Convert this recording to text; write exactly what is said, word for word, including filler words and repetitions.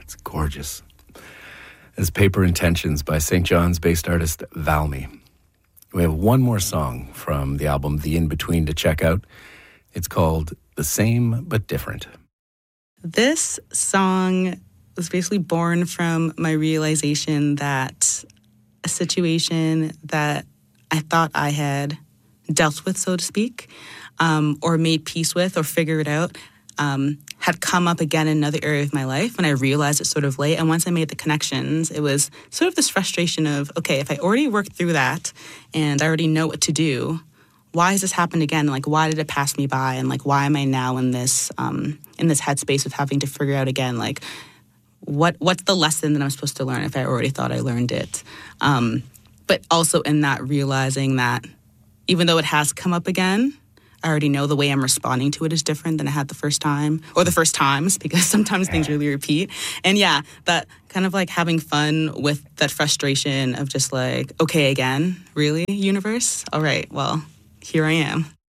It's gorgeous. It's Paper Intentions by Saint John's-based artist Valmy. We have one more song from the album The In-Between to check out. It's called The Same But Different. This song was basically born from my realization that a situation that I thought I had dealt with, so to speak, um, or made peace with or figured out, um, had come up again in another area of my life, and I realized it sort of late. And once I made the connections, it was sort of this frustration of, okay, if I already worked through that and I already know what to do, why has this happened again? Like, why did it pass me by? And like, why am I now in this um, in this headspace of having to figure out again, like, what what's the lesson that I'm supposed to learn if I already thought I learned it? Um, but also in that realizing that even though it has come up again, I already know the way I'm responding to it is different than I had the first time, or the first times, because sometimes things really repeat. And yeah, that kind of like having fun with that frustration of just like, okay, again, really, universe? All right, well, here I am.